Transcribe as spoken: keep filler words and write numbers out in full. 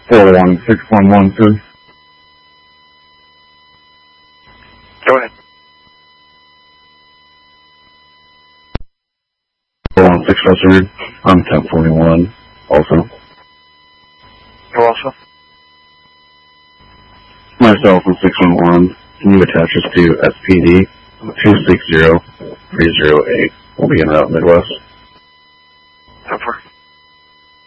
four one six one one two. Go ahead. four one six four three. I'm ten forty-one. Also. Who also? Myself from six one one. Can you attach us to S P D two six zero three zero eight? We'll be in Route Midwest. So far.